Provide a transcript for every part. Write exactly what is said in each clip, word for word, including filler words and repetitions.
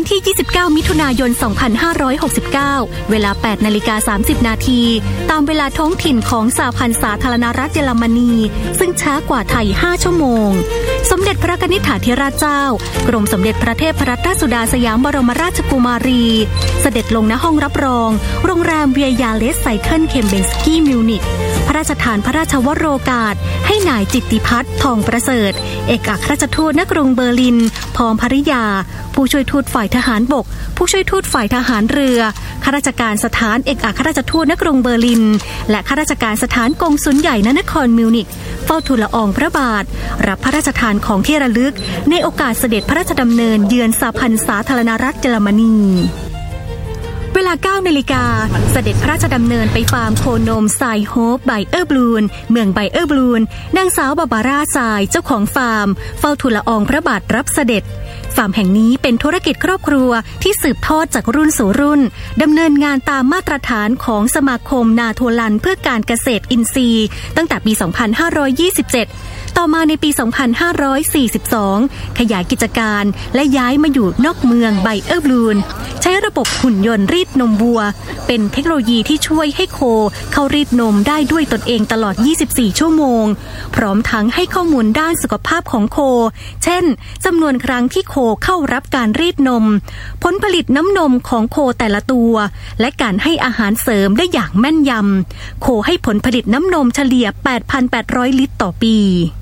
ที่ยี่สิบเก้ามิถุนายนสองพันห้าร้อยหกสิบเก้าเวลา แปดนาฬิกาสามสิบนาทีตามเวลาท้องถิ่นของสหพันธ์สาธารณรัฐเยอรมนีซึ่งช้ากว่าไทยห้าชั่วโมงสมเด็จพระกนิษฐาธิราชเจ้ากรมสมเด็จพระเทพรัตนราชสุดาสยามบรมราชกุมารีเสด็จลงณห้องรับรองโรงแรมเวียยาเลสไซเคิลเคมเบนสกี้มิวนิกพระราชทานพระราชวโรกาสให้นายจิตติพัฒน์ทองประเสริฐเอกอัครราชทูตณกรุงเบอร์ลินพร้อมภริยาผู้ช่วยทูตฝ่ายทหารบกผู้ช่วยทูตฝ่ายทหารเรือข้าราชการสถานเอกอัครราชทูตณกรุงเบอร์ลินและข้าราชการสถานกงสุลใหญ่ณนครมิวนิกเฝ้าทูลละอองพระบาทรับพระราชทานของที่ระลึกในโอกาสเสด็จพระราชดำเนินเยือนสหพันธ์สาธารณรัฐเยอรมนีเวลา เก้านาฬิกาเสด็จพระราชดำเนินไปฟาร์มโคนมไซโฮปไบเออร์บลูนเมืองไบเออร์บลูนนางสาวบาบาร่าไซเจ้าของฟาร์มเฝ้าทูลละอองพระบาทรับเสด็จฟาร์มแห่งนี้เป็นธุรกิจครอบครัวที่สืบทอดจากรุ่นสู่รุ่นดำเนินงานตามมาตรฐานของสมาคมนาทัวลันเพื่อการเกษตรอินทรีย์ตั้งแต่ปี สองพันห้าร้อยยี่สิบเจ็ดต่อมาในปี สองพันห้าร้อยสี่สิบสอง ขยายกิจการและย้ายมาอยู่นอกเมืองไบเออร์บลูนใช้ระบบหุ่นยนต์รีดนมวัวเป็นเทคโนโลยีที่ช่วยให้โคเข้ารีดนมได้ด้วยตนเองตลอดยี่สิบสี่ชั่วโมงพร้อมทั้งให้ข้อมูลด้านสุขภาพของโคเช่นจำนวนครั้งที่โคเข้ารับการรีดนมผลผลิตน้ำนมของโคแต่ละตัวและการให้อาหารเสริมได้อย่างแม่นยำโคให้ผลผลิตน้ำนมเฉลี่ย แปดพันแปดร้อย ลิตรต่อปี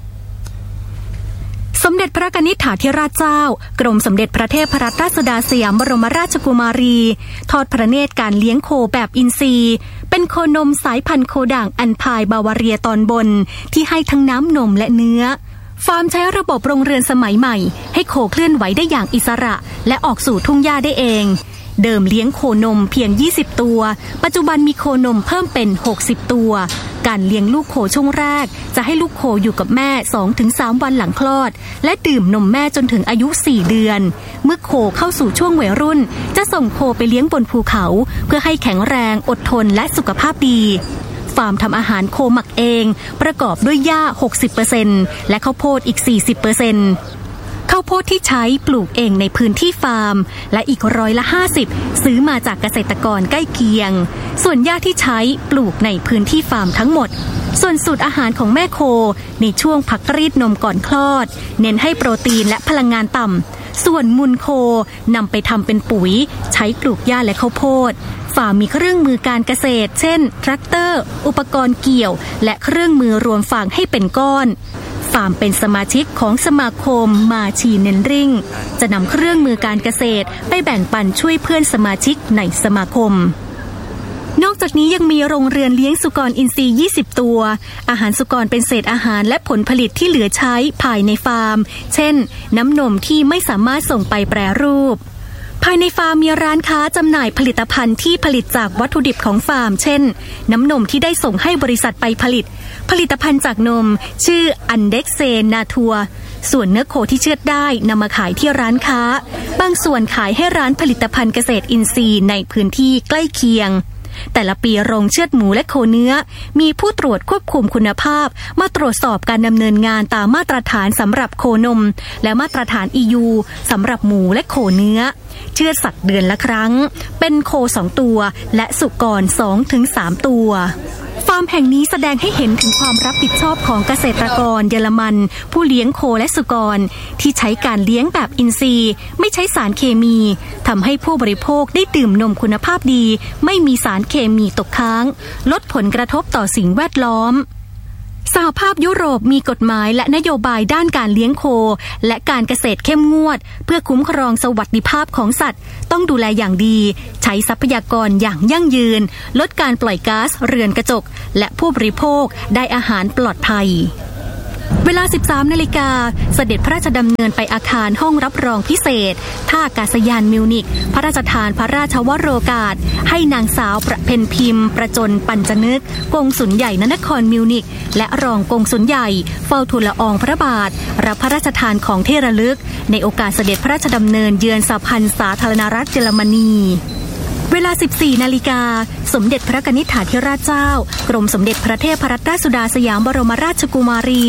สมเด็จพระกนิษฐาธิราชเจ้ากรมสมเด็จพระเทพรัตนราชสุดาสยามบรมราชกุมารีทอดพระเนตรการเลี้ยงโคแบบอินทรีย์เป็นโคนมสายพันธุ์โคด่างอันพายบาวาเรียตอนบนที่ให้ทั้งน้ำนมและเนื้อฟาร์มใช้ระบบโรงเรือนสมัยใหม่ให้โคเคลื่อนไหวได้อย่างอิสระและออกสู่ทุ่งหญ้าได้เองเดิมเลี้ยงโคนมเพียงยี่สิบตัวปัจจุบันมีโคนมเพิ่มเป็นหกสิบตัวการเลี้ยงลูกโคช่วงแรกจะให้ลูกโคอยู่กับแม่ สองถึงสาม วันหลังคลอดและดื่มนมแม่จนถึงอายุสี่เดือนเมื่อโคเข้าสู่ช่วงวัยรุ่นจะส่งโคไปเลี้ยงบนภูเขาเพื่อให้แข็งแรงอดทนและสุขภาพดีฟาร์มทำอาหารโคหมักเองประกอบด้วยหญ้า หกสิบเปอร์เซ็นต์ และข้าวโพดอีก สี่สิบเปอร์เซ็นต์ข้าวโพดที่ใช้ปลูกเองในพื้นที่ฟาร์มและอีกร้อยละห้าสิบซื้อมาจากเกษตรกรใกล้เคียงส่วนหญ้าที่ใช้ปลูกในพื้นที่ฟาร์มทั้งหมดส่วนสูตรอาหารของแม่โคในช่วงพักรีดนมก่อนคลอดเน้นให้โปรตีนและพลังงานต่ำส่วนมูลโคนำไปทำเป็นปุ๋ยใช้ปลูกหญ้าและข้าวโพดฟาร์มมีเครื่องมือการเกษตรเช่นแทรกเตอร์อุปกรณ์เกี่ยวและเครื่องมือรวมฟางให้เป็นก้อนฟาร์มเป็นสมาชิกของสมาคมมาชีเนนริงจะนำเครื่องมือการเกษตรไปแบ่งปันช่วยเพื่อนสมาชิกในสมาคมนอกจากนี้ยังมีโรงเรือนเลี้ยงสุกรอินทรีย์ยี่สิบตัวอาหารสุกรเป็นเศษอาหารและผลผลิตที่เหลือใช้ภายในฟาร์มเช่นน้ำนมที่ไม่สามารถส่งไปแปรรูปภายในฟาร์มมีร้านค้าจำหน่ายผลิตภัณฑ์ที่ผลิตจากวัตถุดิบของฟาร์มเช่นน้ำนมที่ได้ส่งให้บริษัทไปผลิตผลิตภัณฑ์จากนมชื่ออันเด็กเซนนาทัวส่วนเนื้อโคที่เชือดได้นำมาขายที่ร้านค้าบางส่วนขายให้ร้านผลิตภัณฑ์เกษตรอินทรีย์ในพื้นที่ใกล้เคียงแต่ละปีโรงเชือดหมูและโคเนื้อมีผู้ตรวจควบคุมคุณภาพมาตรวจสอบการดำเนินงานตามมาตรฐานสำหรับโคนมและมาตรฐาน อี ยู สำหรับหมูและโคเนื้อเชือดสัตว์เดือนละครั้งเป็นโคสองตัวและสุกร สองถึงสาม ตัวฟาร์มแห่งนี้แสดงให้เห็นถึงความรับผิดชอบของเกษตรกรเยอรมันผู้เลี้ยงโคและสุกรที่ใช้การเลี้ยงแบบอินทรีย์ไม่ใช้สารเคมีทำให้ผู้บริโภคได้ดื่มนมคุณภาพดีไม่มีสารเคมีตกค้างลดผลกระทบต่อสิ่งแวดล้อมสหภาพยุโรปมีกฎหมายและนโยบายด้านการเลี้ยงโคและการเกษตรเข้มงวดเพื่อคุ้มครองสวัสดิภาพของสัตว์ต้องดูแลอย่างดีใช้ทรัพยากรอย่างยั่งยืนลดการปล่อยก๊าซเรือนกระจกและผู้บริโภคได้อาหารปลอดภัยเวลา สิบสามนาฬิกาเสด็จพระราชดำเนินไปอาคารห้องรับรองพิเศษท่าอากาศยานมิวนิกพระราชทานพระราชวโรกาสให้นางสาวประเพ็ญพิมพ์ประจนปัญจนึกกงสุลใหญ่ณนครมิวนิกและรองกงสุลใหญ่เฝ้าทูลละอองพระบาทรับพระราชทานของที่ระลึกในโอกาสเสด็จพระราชดำเนินเยือนสหพันธ์สาธารณรัฐเยอรมนีเวลา สิบสี่นาฬิกาสมเด็จพระกนิษฐาธิราชเจ้ากรมสมเด็จพระเทพรัตนราชสุดาสยามบรมราชกุมารี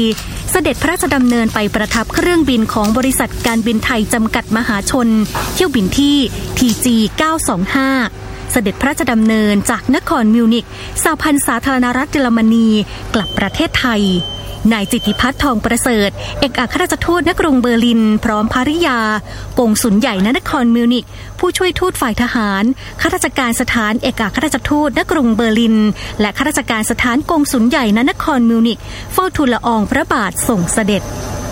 เสด็จพระราชดำเนินไปประทับเครื่องบินของบริษัทการบินไทยจำกัดมหาชนเที่ยวบินที่ ที จี เก้าสองห้า เสด็จพระราชดำเนินจากนครมิวนิกสหพันธ์สาธารณรัฐเยอรมนีกลับประเทศไทยนายจิตติพัฒน์ทองประเสริฐเอกอัครราชทูตณกรุงเบอร์ลินพร้อมภริยากงสุลใหญ่ณนครมิวนิกผู้ช่วยทูตฝ่ายทหารข้าราชการสถานเอกอัครราชทูตณกรุงเบอร์ลินและข้าราชการสถานกงสุลใหญ่ณนครมิวนิกเฝ้าทูลละอองพระบาทส่งเสด็จ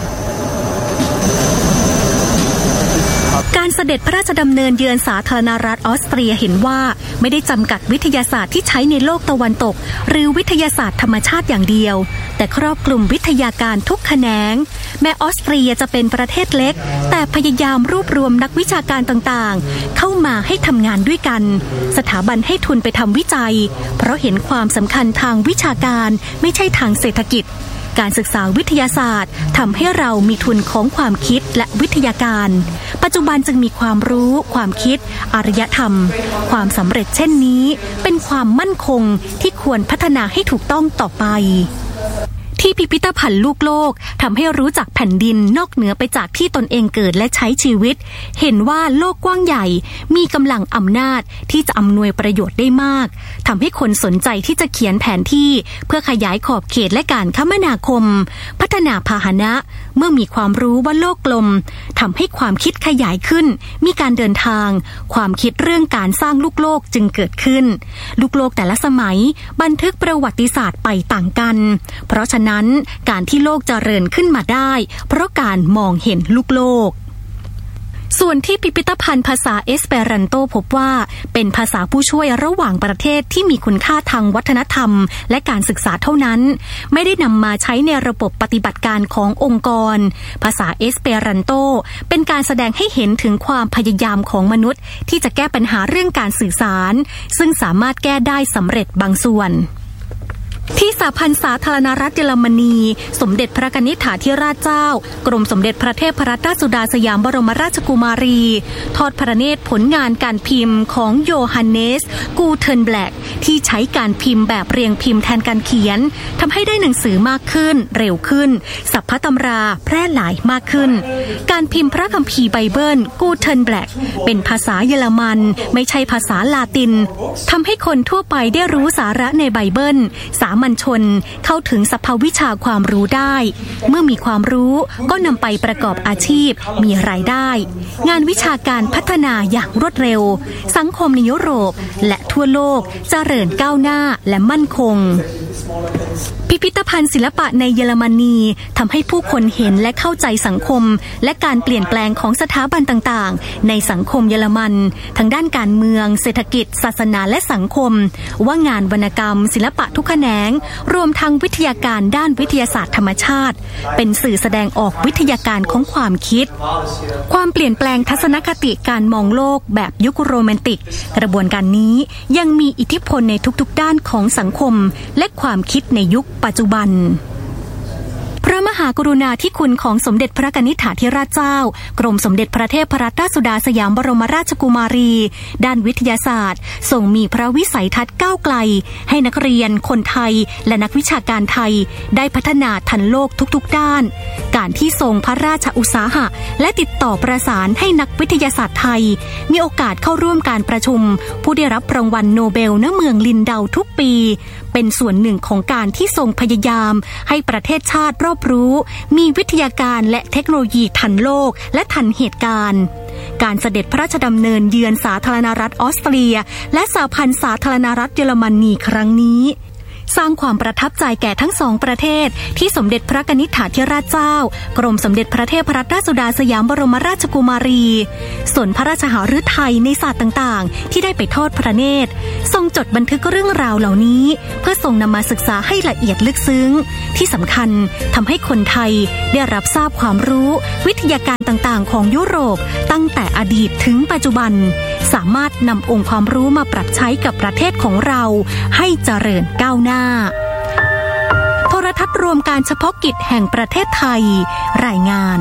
การเสด็จพระราชดำเนินเยือนสาธารณรัฐออสเตรียเห็นว่าไม่ได้จำกัดวิทยาศาสตร์ที่ใช้ในโลกตะวันตกหรือวิทยาศาสตร์ธรรมชาติอย่างเดียวแต่ครอบคลุมวิทยาการทุกแขนงแม้ออสเตรียจะเป็นประเทศเล็กแต่พยายามรวบรวมนักวิชาการต่างๆเข้ามาให้ทำงานด้วยกันสถาบันให้ทุนไปทำวิจัยเพราะเห็นความสำคัญทางวิชาการไม่ใช่ทางเศรษฐกิจการศึกษาวิทยาศาสตร์ทำให้เรามีทุนของความคิดและวิทยาการปัจจุบันจึงมีความรู้ความคิดอารยธรรมความสำเร็จเช่นนี้เป็นความมั่นคงที่ควรพัฒนาให้ถูกต้องต่อไปที่พิพิธภัณฑ์ลูกโลกทำให้รู้จักแผ่นดินนอกเหนือไปจากที่ตนเองเกิดและใช้ชีวิตเห็นว่าโลกกว้างใหญ่มีกำลังอำนาจที่จะอำนวยประโยชน์ได้มากทำให้คนสนใจที่จะเขียนแผนที่เพื่อขยายขอบเขตและการคมนาคมพัฒนาพาหนะเมื่อมีความรู้ว่าโลกกลมทำให้ความคิดขยายขึ้นมีการเดินทางความคิดเรื่องการสร้างลูกโลกจึงเกิดขึ้นลูกโลกแต่ละสมัยบันทึกประวัติศาสตร์ไปต่างกันเพราะฉะนั้นการที่โลกเจริญขึ้นมาได้เพราะการมองเห็นลูกโลกส่วนที่พิพิธภัณฑ์ภาษาเอสเปรันโตพบว่าเป็นภาษาผู้ช่วยระหว่างประเทศที่มีคุณค่าทางวัฒนธรรมและการศึกษาเท่านั้นไม่ได้นำมาใช้ในระบบปฏิบัติการขององค์กรภาษาเอสเปรันโตเป็นการแสดงให้เห็นถึงความพยายามของมนุษย์ที่จะแก้ปัญหาเรื่องการสื่อสารซึ่งสามารถแก้ได้สำเร็จบางส่วนที่สหพันธ์สาธารณรัฐเยอรมนีสมเด็จพระนิธิถาธิราชเจ้ากรมสมเด็จพระเทพรัตนราชสุดาสยามบรมราชกุมารีทอดพระเนตรผลงานการพิมพ์ของโยฮันเนสกูเทนแบล็กที่ใช้การพิมพ์แบบเรียงพิมพ์แทนการเขียนทำให้ได้หนังสือมากขึ้นเร็วขึ้นสัพพะตำราแพร่หลายมากขึ้นการพิมพ์พระคัมภีร์ไบเบิลกูเทนแบล็กเป็นภาษาเยอรมันไม่ใช่ภาษาลาตินทำให้คนทั่วไปได้รู้สาระในไบเบิลสามัญชนเข้าถึงสภาวิชาความรู้ได้เมื่อมีความรู้ก็นำไปประกอบอาชีพมีรายได้งานวิชาการพัฒนาอย่างรวดเร็วสังคมในยุโรปและทั่วโลกเจริญก้าวหน้าและมั่นคงพิพิธภัณฑ์ศิลปะในเยอรมนีทำให้ผู้คนเห็นและเข้าใจสังคมและการเปลี่ยนแปลงของสถาบันต่างๆในสังคมเยอรมันทั้งด้านการเมืองเศรษฐกิจศาสนาและสังคมว่างานวรรณกรรมศิลปะทุกแขนงรวมทั้งวิทยาการด้านวิทยาศาสตร์ธรรมชาติเป็นสื่อแสดงออกวิทยาการของความคิดความเปลี่ยนแปลงทัศนคติการมองโลกแบบยุคโรแมนติกกระบวนการนี้ยังมีอิทธิพลในทุกๆด้านของสังคมและความคิดในยุคปัจจุบันพระมหากรุณาธิคุณของสมเด็จพระนิธิถาธิราชเจ้ากรมสมเด็จพระเทพรัตนราชสุดาสยามบรมราชกุมารีด้านวิทยาศาสตร์ทรงมีพระวิสัยทัศน์ก้าวไกลให้นักเรียนคนไทยและนักวิชาการไทยได้พัฒนาทันโลกทุกๆด้านการที่ทรงพระราชอุตสาหะและติดต่อประสานให้นักวิทยาศาสตร์ไทยมีโอกาสเข้าร่วมการประชุมผู้ได้รับรางวัลโนเบลณเมืองลินเดาทุกปีเป็นส่วนหนึ่งของการที่ทรงพยายามให้ประเทศชาติรอบรู้มีวิทยาการและเทคโนโลยีทันโลกและทันเหตุการณ์การเสด็จพระราชดำเนินเยือนสาธารณรัฐออสเตรียและสหพันธ์สาธารณรัฐเยอรมนีครั้งนี้สร้างความประทับใจแก่ทั้งสองประเทศที่สมเด็จพระนิธิถาธิราชเจ้ากรมสมเด็จพระเทพรัตนราชสุดาสยามบรมราชกุมารีส่วนพระราชหฤทัยในศาสตร์ต่างๆที่ได้ไปทอดพระเนตรทรงจดบันทึกเรื่องราวเหล่านี้เพื่อทรงนำมาศึกษาให้ละเอียดลึกซึ้งที่สำคัญทำให้คนไทยได้รับทราบความรู้วิทยาการต่างๆของยุโรปตั้งแต่อดีตถึงปัจจุบันสามารถนำองค์ความรู้มาปรับใช้กับประเทศของเราให้เจริญก้าวหน้าโทรทัศน์รวมการเฉพาะกิจแห่งประเทศไทยรายงาน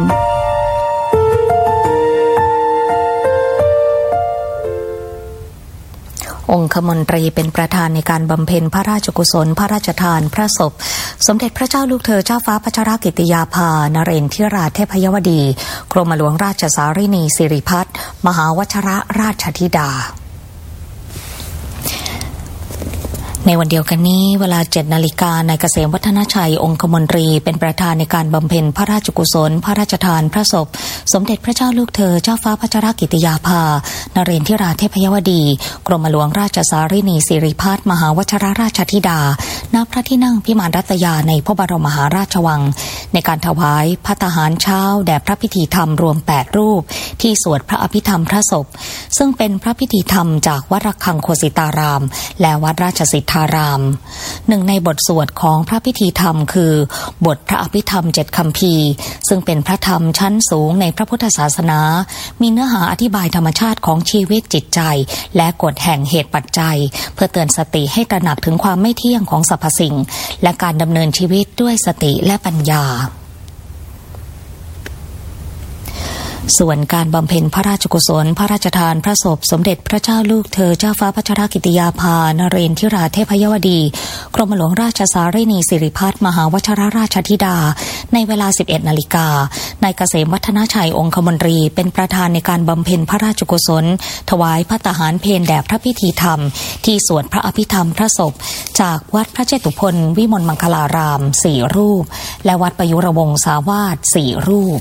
องคมนตรีเป็นประธานในการบำเพ็ญพระราชกุศลพระราชทานพระศพสมเด็จพระเจ้าลูกเธอเจ้าฟ้าพัชรกิติยาภานเรนทิราเทพยวดีกรมหลวงราชสารินีสิริพัฒน์มหาวชิรราชธิดาในวันเดียวกันนี้เวลา เจ็ดนาฬิกา นายเกษมวัฒนชัยองคมนตรีเป็นประธานในการบำเพ็ญพระราชกุศลพระราชทานพระศพสมเด็จพระเจ้าลูกเธอเจ้าฟ้าพัชรกิติยาภานเรนทิราเทพยวดีกรมหลวงราชสารินีสิริพัฒน์มหาวชิรราชธิดาณพระที่นั่งพิมานรัตยาในพระบรมมหาราชวังในการถวายภัตตาหารเช้าแด่พระพิธีธรรมรวมแปดรูปที่สวดพระอภิธรรมพระศพซึ่งเป็นพระพิธีธรรมจากวัดระฆังโคสิตารามและวัดราชสิทธารามหนึ่งในบทสวดของพระพิธีธรรมคือบทพระอภิธรรมเจ็ดคัมภีร์ซึ่งเป็นพระธรรมชั้นสูงในพระพุทธศาสนามีเนื้อหาอธิบายธรรมชาติของชีวิตจิตใจและกฎแห่งเหตุปัจจัยเพื่อเตือนสติให้ตระหนักถึงความไม่เที่ยงของสรรพสิ่งและการดำเนินชีวิตด้วยสติและปัญญาส่วนการบำเพ็ญพระราชกุศลพระราชทานพระศพสมเด็จพระเจ้าลูกเธอเจ้าฟ้าพัชรกิติยาภานเรนทิราเทพยวดีกรมหลวงราชสารินีสิริพัฒน์มหาวชิรราชธิดาในเวลา สิบเอ็ดนาฬิกา นายเกษมวัฒนชัยองคมนตรีเป็นประธานในการบำเพ็ญพระราชกุศลถวายภัตตาหารเพลแด่พระพิธีธรรมที่สวดพระอภิธรรมพระศพจากวัดพระเจตุพนวิมลมังคลารามสี่รูปและวัดประยุรวงศาวาสสี่รูป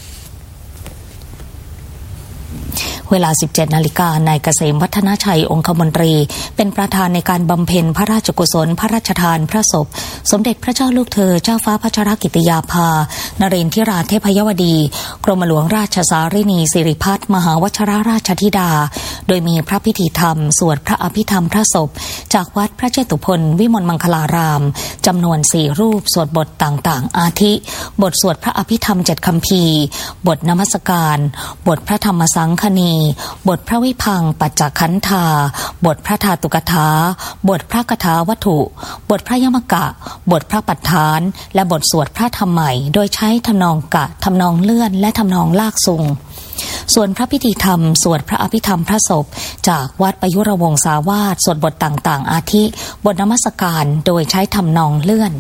เวลา สิบเจ็ดนาฬิกา นายเกษมวัฒนชัยองคมนตรีเป็นประธานในการบำเพ็ญพระราชกุศลพระราชทานพระศพสมเด็จพระเจ้าลูกเธอเจ้าฟ้าพัชรกิติยาภานเรนทิราเทพยวดีกรมหลวงราชสารินีสิริพัฒน์มหาวชิรราชธิดาโดยมีพระพิธีธรรมสวดพระอภิธรรมพระศพจากวัดพระเจตุพนวิมลมังคลารามจำนวนสี่รูปสวดบทต่างๆอาทิบทสวดพระอภิธรรมเจ็ดคัมภีร์บทนมัสการบทพระธรรมสังคณีบทพระวิพังค์ปัจจขันธาบทพระธาตุกถาบทพระคถาวัตถุบทพระยมกะบทพระปัฏฐานและบทสวดพระธรรมใหม่โดยใช้ทำนองกะทำนองเลื่อนและทำนองลากซุงส่วนพระพิธีธรรมสวดพระอภิธรรมพระศพจากวัดประยุรวงศาวาสสวดบทต่างๆอาทิบทนมัสการโดยใช้ทำนองเลื่อน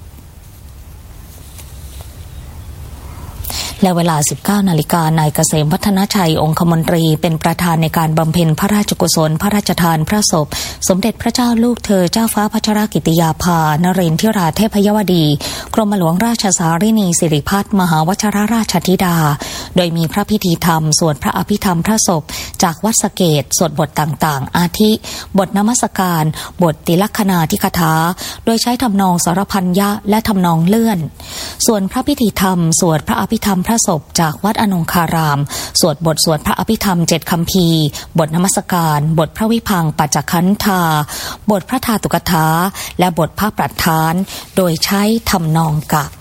และเวลา สิบเก้านาฬิกา นายเกษมวัฒนชัยองคมนตรีเป็นประธานในการบำเพ็ญพระราชกุศลพระราชทานพระศพสมเด็จพระเจ้าลูกเธอเจ้าฟ้าพัชรกิติยาภานเรนทิราเทพยวดีกรมหลวงราชสารินีสิริพัฒน์มหาวชิรราชธิดาโดยมีพระพิธีธรรมสวดพระอภิธรรมพระศพจากวัดสะเกษสวดบทต่างๆอาทิบทนมัสการบทติลักขณาธิคถาโดยใช้ทำนองสรพัญญะและทำนองเลื่อนส่วนพระพิธีธรรมสวดพระอภิธรรมพระศพจากวัดอนงคารามสวดบทสวดพระอภิธรรมเจ็ดคัมภีร์บทนมัสการบทพระวิพังค์ปัจจขันธาบทพระธาตุกถาและบทพระปัฏฐานโดยใช้ทำนองกะ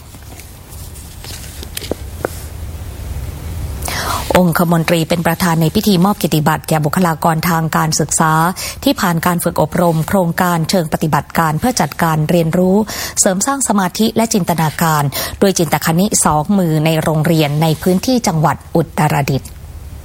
องคมนตรีเป็นประธานในพิธีมอบเกียรติบัตรแก่บุคลากรทางการศึกษาที่ผ่านการฝึกอบรมโครงการเชิงปฏิบัติการเพื่อจัดการเรียนรู้เสริมสร้างสมาธิและจินตนาการโดยจินตคณิสองมือในโรงเรียนในพื้นที่จังหวัดอุตรดิตถ์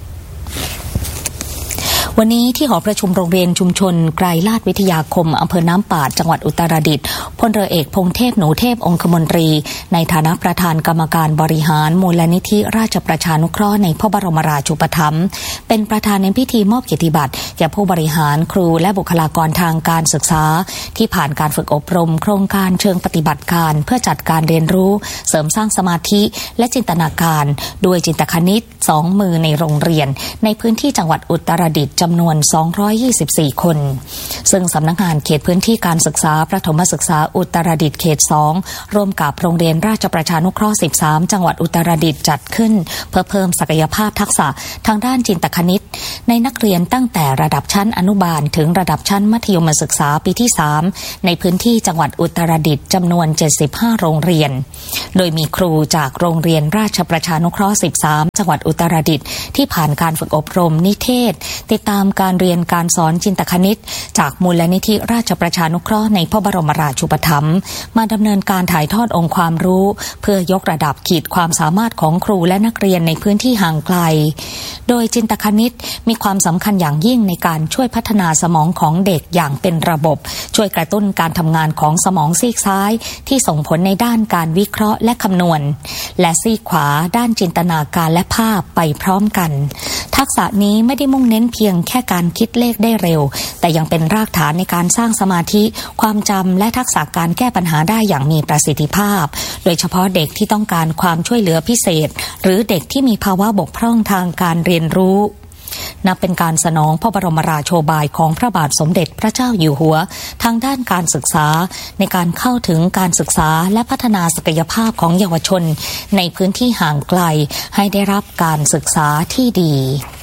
วันนี้ที่หอประชุมโรงเรียนชุมชนไกรลาดวิทยาคมอำเภอน้ำปาดจังหวัดอุตรดิตถ์พลเรือเอกพงเทพหนูเทพองคมนตรีในฐานะประธานกรรมการบริหารมูลนิธิราชประชานุเคราะห์ในพระบรมราชูปถัมภ์เป็นประธานในพิธีมอบเกียรติบัตรแก่ผู้บริหารครูและบุคลากรทางการศึกษาที่ผ่านการฝึกอบรมโครงการเชิงปฏิบัติการเพื่อจัดการเรียนรู้เสริมสร้างสมาธิและจินตนาการด้วยจินตคณิตสองมือในโรงเรียนในพื้นที่จังหวัดอุตรดิตถ์จำนวนสองร้อยยี่สิบสี่คนซึ่งสำนักงานเขตพื้นที่การศึกษาประถมศึกษาอุตรดิตถ์เขตสองร่วมกับโรงเรียนราชประชานุเคราะห์สิบสามจังหวัดอุตรดิตถ์จัดขึ้นเพื่อเพิ่มศักยภาพทักษะทางด้านจินตคณิตในนักเรียนตั้งแต่ระดับชั้นอนุบาลถึงระดับชั้นมัธยมศึกษาปีที่สามในพื้นที่จังหวัดอุตรดิตถ์จำนวนเจ็ดสิบห้าโรงเรียนโดยมีครูจากโรงเรียนราชประชานุเคราะห์สิบสามจังหวัดอุตรดิตถ์ที่ผ่านการฝึกอบรมนิเทศติดตามการเรียนการสอนจินตคณิตจากมูลนิธิราชประชานุเคราะห์ในพระบรมราชูปถัมภ์มาดำเนินการถ่ายทอดองค์ความรู้เพื่อยกระดับขีดความสามารถของครูและนักเรียนในพื้นที่ห่างไกลโดยจินตคณิตมีความสำคัญอย่างยิ่งในการช่วยพัฒนาสมองของเด็กอย่างเป็นระบบช่วยกระตุ้นการทำงานของสมองซีกซ้ายที่ส่งผลในด้านการวิเคราะห์และคำนวณและซีกขวาด้านจินตนาการและภาพไปพร้อมกันทักษะนี้ไม่ได้มุ่งเน้นเพียงแค่การคิดเลขได้เร็วแต่ยังเป็นรากฐานในการสร้างสมาธิความจำและทักษะการแก้ปัญหาได้อย่างมีประสิทธิภาพโดยเฉพาะเด็กที่ต้องการความช่วยเหลือพิเศษหรือเด็กที่มีภาวะบกพร่องทางการเรียนรู้นับเป็นการสนองพระบรมราโชบายของพระบาทสมเด็จพระเจ้าอยู่หัวทางด้านการศึกษาในการเข้าถึงการศึกษาและพัฒนาศักยภาพของเยาวชนในพื้นที่ห่างไกลให้ได้รับการศึกษาที่ดี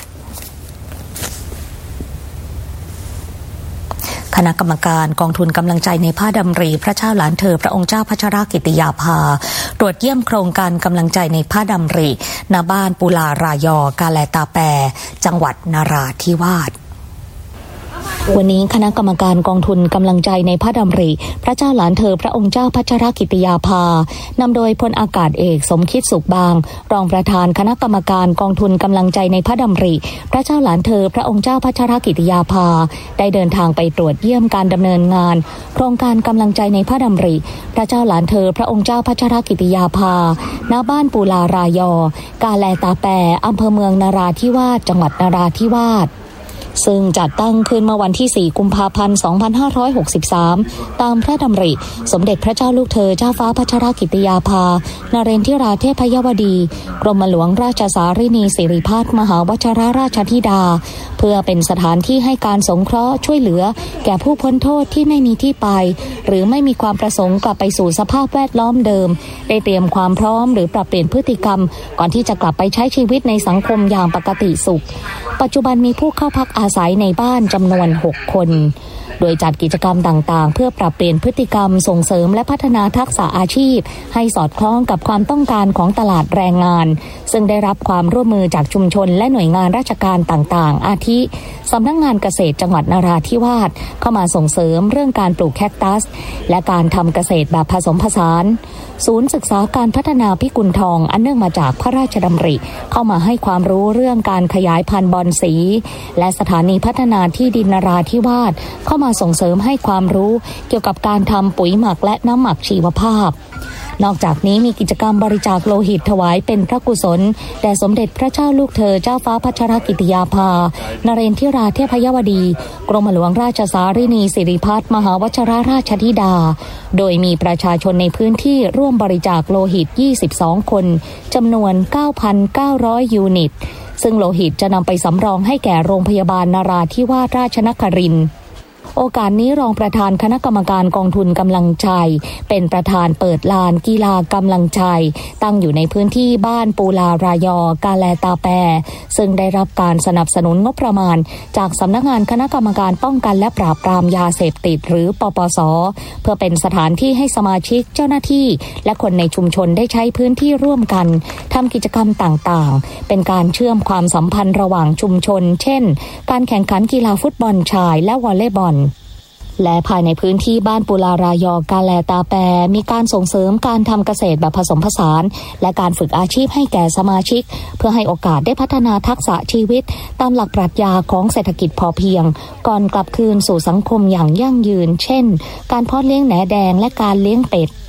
คณะกรรมการกองทุนกำลังใจในพระดำริพระเจ้าหลานเธอพระองค์เจ้าพัชรกิติยาภาตรวจเยี่ยมโครงการกำลังใจในพระดำริณบ้านปูลารายอกาแลตาแปจังหวัดนราธิวาสวันนี้คณะกรรมการกองทุนกำลังใจในพระดำริพระเจ้าหลานเธอพระองค์เจ้าพัชรกิติยาภานำโดยพลอากาศเอกสมคิดสุขบางรองประธานคณะกรรมการกองทุนกำลังใจในพระดำริพระเจ้าหลานเธอพระองค์เจ้าพัชรกิติยาภาได้เดินทางไปตรวจเยี่ยมการดำเนินงานโครงการกำลังใจในพระดำริพระเจ้าหลานเธอพระองค์เจ้าพัชรกิติยาภาณบ้านปูลารายอกาแลตาแปอำเภอเมืองนราธิวาสจังหวัดนราธิวาสซึ่งจัดตั้งขึ้นเมื่อวันที่สี่กุมภาพันธ์สองพันห้าร้อยหกสิบสามตามพระดำริสมเด็จพระเจ้าลูกเธอเจ้าฟ้าพัชรกิติยาภานเรนทิราเทพยวดีกรมหลวงราชสารินีสิริพัฒน์มหาวชิรราชธิดาเพื่อเป็นสถานที่ให้การสงเคราะห์ช่วยเหลือแก่ผู้พ้นโทษที่ไม่มีที่ไปหรือไม่มีความประสงค์กลับไปสู่สภาพแวดล้อมเดิมได้เตรียมความพร้อมหรือปรับเปลี่ยนพฤติกรรมก่อนที่จะกลับไปใช้ชีวิตในสังคมอย่างปกติสุขปัจจุบันมีผู้เข้าพักอาศัยในบ้านจำนวนหกคนโดยจัดกิจกรรมต่างๆเพื่อปรับเปลี่ยนพฤติกรรมส่งเสริมและพัฒนาทักษะอาชีพให้สอดคล้องกับความต้องการของตลาดแรงงานซึ่งได้รับความร่วมมือจากชุมชนและหน่วยงานราชการต่างๆอาทิสำนักงานเกษตรจังหวัดนราธิวาสเข้ามาส่งเสริมเรื่องการปลูกแคคตัสและการทำเกษตรแบบผสมผสานศูนย์ศึกษาการพัฒนาพิกุลทองอันเนื่องมาจากพระราชดำริเข้ามาให้ความรู้เรื่องการขยายพันธุ์บอนสีและสถานีพัฒนาที่ดินนราธิวาสเข้ามาส่งเสริมให้ความรู้เกี่ยวกับการทำปุ๋ยหมักและน้ำหมักชีวภาพนอกจากนี้มีกิจกรรมบริจาคโลหิตถวายเป็นพระกุศลแด่สมเด็จพระเจ้าลูกเธอเจ้าฟ้าพัชรกิติยาภานเรนทิราเทพยวดีกรมหลวงราชสารินีสิริพัฒน์มหาวชิรราชธิดาโดยมีประชาชนในพื้นที่ร่วมบริจาคโลหิตยี่สิบสองคนจำนวน เก้าพันเก้าร้อย ยูนิตซึ่งโลหิตจะนำไปสำรองให้แก่โรงพยาบาลนราธิวาสราชนครินทร์โอกาสนี้รองประธานคณะกรรมการกองทุนกำลังใจเป็นประธานเปิดลานกีฬากำลังใจตั้งอยู่ในพื้นที่บ้านปูลารายอกาแลตาแปซึ่งได้รับการสนับสนุนงบประมาณจากสำนักงานคณะกรรมการป้องกันและปราบปรามยาเสพติดหรือปปส.เพื่อเป็นสถานที่ให้สมาชิกเจ้าหน้าที่และคนในชุมชนได้ใช้พื้นที่ร่วมกันทำกิจกรรมต่างๆเป็นการเชื่อมความสัมพันธ์ระหว่างชุมชนเช่นการแข่งขันกีฬาฟุตบอลชายและวอลเลย์บอลและภายในพื้นที่บ้านปูลารายอกาแลตาแปมีการส่งเสริมการทำเกษตรแบบผสมผสานและการฝึกอาชีพให้แก่สมาชิกเพื่อให้โอกาสได้พัฒนาทักษะชีวิตตามหลักปรัชญาของเศรษฐกิจพอเพียงก่อนกลับคืนสู่สังคมอย่างยั่งยืนเช่นการเพาะเลี้ยงแหนแดงและการเลี้ยงเป็ด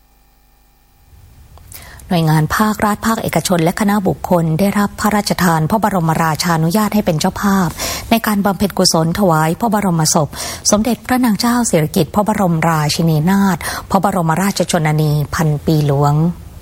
หน่วยงานภาครัฐภาคเอกชนและคณะบุคคลได้รับพระราชทานพระบรมราชานุญาตให้เป็นเจ้าภาพในการบำเพ็ญกุศลถวายพระบรมศพสมเด็จพระนางเจ้าสิริกิติ์พระบรมราชินีนาถพระบรมราชชนนีพันปีหลวง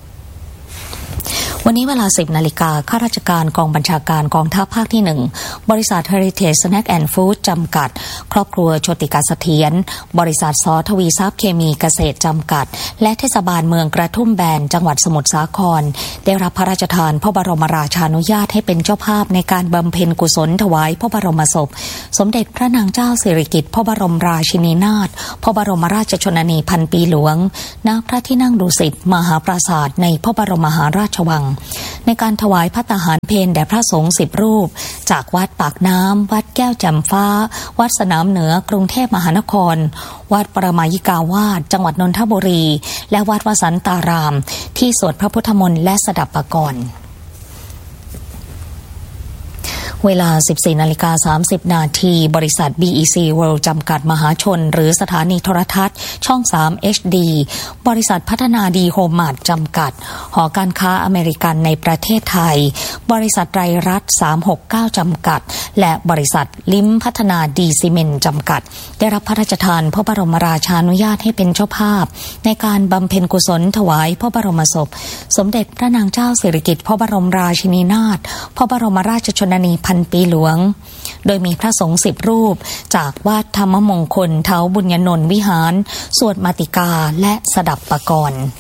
วันนี้เวลา สิบนาฬิกาข้าราชการกองบัญชาการกองทัพภาคที่หนึ่งบริษัท Heritage Snack and Food จำกัดครอบครัวโชติกาเสถียรบริษัทสทวีทรัพย์เคมีเกษตรจำกัดและเทศบาลเมืองกระทุ่มแบนจังหวัดสมุทรสาครได้รับพระราชทานพระบรมราชานุญาตให้เป็นเจ้าภาพในการบำเพ็ญกุศลถวายพระบรมศพสมเด็จพระนางเจ้าสิริกิติ์พระบรมราชินีนาถพระบรมราชชนนีพันปีหลวงณพระที่นั่งดุสิตมหาปราสาทในพระบรมมหาราชวังในการถวายภัตตาหารเพลแด่พระสงฆ์สิบรูปจากวัดปากน้ำวัดแก้วแจ่มฟ้าวัดสนามเหนือกรุงเทพมหานครวัดปรมายิกาวาสจังหวัดนนทบุรีและวัดวสันตารามที่สวดพระพุทธมนต์และสดับปกรณ์เวลา สิบสี่นาฬิกาสามสิบนาทีบริษัท บี อี ซี World จำกัดมหาชนหรือสถานีโทรทัศน์ช่อง สาม เอช ดี บริษัทพัฒนาดีโฮมมาร์ทจำกัดหอการค้าอเมริกันในประเทศไทยบริษัทไรรัฐสามหกเก้าจำกัดและบริษัทลิ้มพัฒนาดีซีเมนต์จำกัดได้รับพระราชทานพระบรมราชานุญาตให้เป็นเจ้าภาพในการบำเพ็ญกุศลถวายพระบรมศพสมเด็จพระนางเจ้าสิริกิติ์พระบรมราชินีนาถพระบรมราชชนนีพันปีหลวงโดยมีพระสงฆ์สิบรูปจากวัดธรรมมงคลเท้าบุญญนนท์วิหารสวดมาติกาและสดับปกรณ์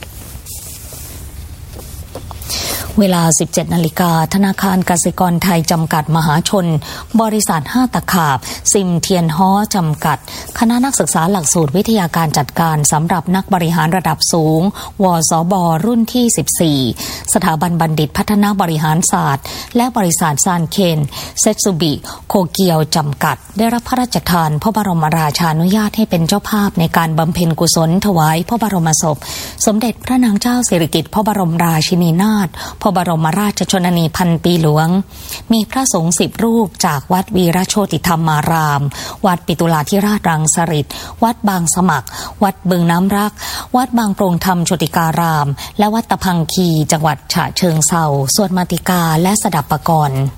เวลา สิบเจ็ดนาฬิกาธนาคารกสิกรไทยจำกัดมหาชนบริษัทห้าตะขาบซิมเทียนฮ้อจำกัดคณะนักศึกษาหลักสูตรวิทยาการจัดการสำหรับนักบริหารระดับสูงวสบรุ่นที่สิบสี่สถาบันบัณฑิตพัฒนาบริหารศาสตร์และบริษัทซานเคนเซตซูบิโคเกียวจำกัดได้รับพระราชทานพระบรมราชานุญาตให้เป็นเจ้าภาพในการบำเพ็ญกุศลถวายพระบรมศพสมเด็จพระนางเจ้าสิริกิติ์พระบรมราชินีนาถพระบรมราชชนนีพันปีหลวงมีพระสงฆ์สิบรูปจากวัดวีรโชติธรรมารามวัดปิตุลาธิราชรังสฤษฎ์วัดบางสมัครวัดบึงน้ำรักวัดบางโปร่งธรรมโชติการามและวัดตะพังคีจังหวัดฉะเชิงเทราสวดมาติกาและสดับปกรณ์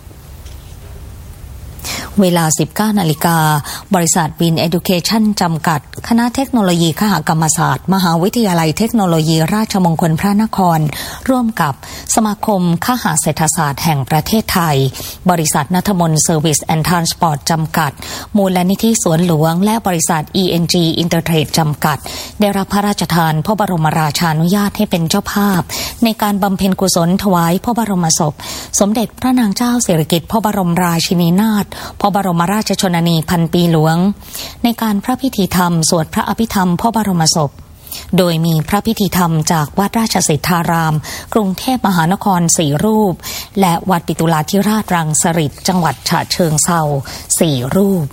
เวลา สิบเก้านาฬิกาบริษัทวินเอดูเคชั่นจำกัดคณะเทคโนโลยีคหกรรมศาสตร์มหาวิทยาลัยเทคโนโลยีราชมงคลพระนครร่วมกับสมาคมคหเศรษฐศาสตร์แห่งประเทศไทยบริษัทณัฐมนต์เซอร์วิสแอนด์ทรานสปอร์ตจำกัดมูลนิธิสวนหลวงและบริษัท อี เอ็น จี Intertrade จำกัดได้รับพระราชทานพระบรมราชานุญาตให้เป็นเจ้าภาพในการบำเพ็ญกุศลถวายพระบรมศพสมเด็จพระนางเจ้าสิริกิติ์พระบรมราชินีนาถพระบรมราชชนนีพันปีหลวงในการพระพิธีธรรมสวดพระอภิธรรมพระบรมศพโดยมีพระพิธีธรรมจากวัดราชสิทธารามกรุงเทพมหานครสี่รูปและวัดปิตุลาธิราชรังสฤษฎ์จังหวัดฉะเชิงเทราสี่รูป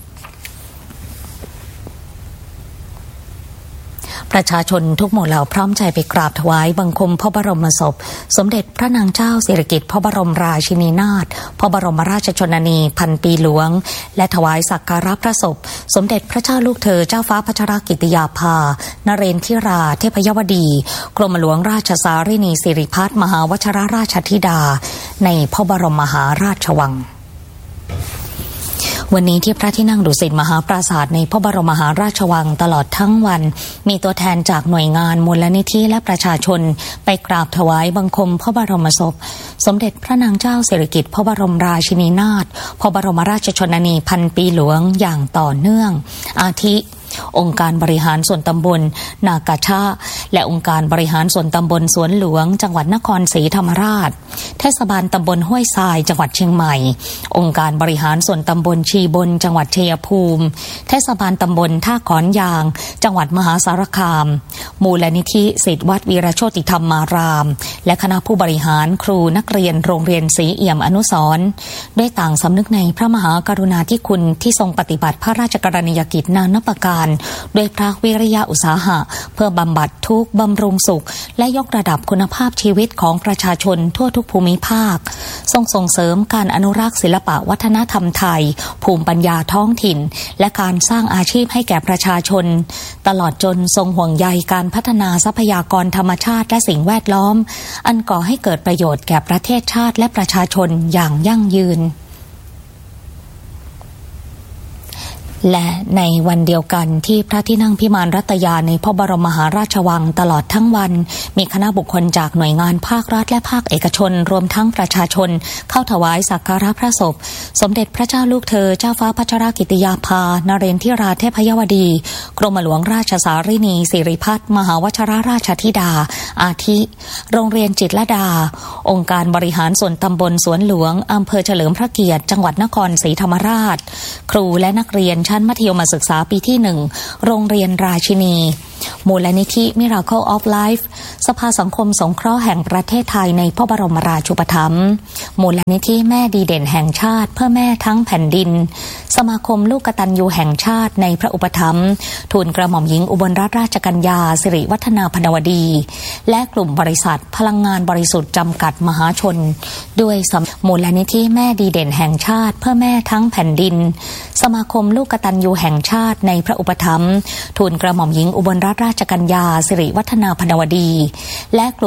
ประชาชนทุกหมู่เหล่าพร้อมใจไปกราบถวายบังคมพระบรมศพสมเด็จพระนางเจ้าสิริกิติ์พระบรมราชินีนาถพระบรมราชชนนีพันปีหลวงและถวายสักการะพระศพสมเด็จพระเจ้าลูกเธอเจ้าฟ้าพัชรกิติยาภานเรนทิราเทพยวดีกรมหลวงราชสารินีสิริพัฒน์มหาวชิรราชธิดาในพระบรมมหาราชวังวันนี้ที่พระที่นั่งดุสิตมหาปราสาทในพระบรมมหาราชวังตลอดทั้งวันมีตัวแทนจากหน่วยงานมูลนิธิและประชาชนไปกราบถวายบังคมพระบรมศพสมเด็จพระนางเจ้าสิริกิติ์พระบรมราชินีนาถพระบรมราชชนนีพันปีหลวงอย่างต่อเนื่องอาทิองค์การบริหารส่วนตำบลนากาชะและองค์การบริหารส่วนตำบลสวนหลวงจังหวัดนครศรีธรรมราชเทศบาลตำบลห้วยทรายจังหวัดเชียงใหม่องค์การบริหารส่วนตำบลชีบนจังหวัดชัยภูมิเทศบาลตำบลท่าขอนยางจังหวัดมหาสารคามมูลนิธิศิษย์วัดวีรโชติธรรมารามและคณะผู้บริหารครูนักเรียนโรงเรียนศรีเอี่ยมอนุสรณ์ได้ต่างสำนึกในพระมหากรุณาธิคุณที่ทรงปฏิบัติพระราชกรณียกิจนานาประการด้วยพระวิริยะอุตสาหะเพื่อบำบัดทุกข์บำรุงสุขและยกระดับคุณภาพชีวิตของประชาชนทั่วทุกภูมิภาคทรงส่งเสริมการอนุรักษ์ศิลปะวัฒนธรรมไทยภูมิปัญญาท้องถิ่นและการสร้างอาชีพให้แก่ประชาชนตลอดจนทรงห่วงใยการพัฒนาทรัพยากรธรรมชาติและสิ่งแวดล้อมอันก่อให้เกิดประโยชน์แก่ประเทศชาติและประชาชนอย่างยั่งยืนและในวันเดียวกันที่พระที่นั่งพิมานรัตยาในพระบรมมหาราชวังตลอดทั้งวันมีคณะบุคคลจากหน่วยงานภาครัฐและภาคเอกชนรวมทั้งประชาชนเข้าถวายสักการะพระศพสมเด็จพระเจ้าลูกเธอเจ้าฟ้าพัชรกิติยาภานเรนทิราเทพยวดีกรมหลวงราชสารินีสิริพัฒน์มหาวชิรราชธิดาอาทิโรงเรียนจิตรลดาองค์การบริหารส่วนตำบลสวนหลวงอำเภอเฉลิมพระเกียรติจังหวัดนครศรีธรรมราชครูและนักเรียนชั้นมัธยมศึกษาปีที่หนึ่งโรงเรียนราชินีมูลนิธิ Miracle of Life สภาสังคมสงเคราะห์แห่งประเทศไทยในพระบรมราชูปถัมภ์มูลนิธิแม่ดีเด่นแห่งชาติเพื่อแม่ทั้งแผ่นดินสมาคมลูกกตัญญูแห่งชาติในพระอุปถัมภ์ทูลกระหม่อมหญิงอุบลรัตนราชกัญญาสิริวัฒนาพนวดีและกลุ่มบริษัทพลังงานบริสุทธิ์จำกัดมหาชนด้วยมูลนิธิแม่ดีเด่นแห่งชาติเพื่อแม่ทั้งแผ่นดินสมาคมลูกกตัญญูแห่งชาติในพระอุปถัมภ์ทูลกระหม่อมหญิงอุบลรัตนราชกัญญาสิริวัฒนาพนวดีและ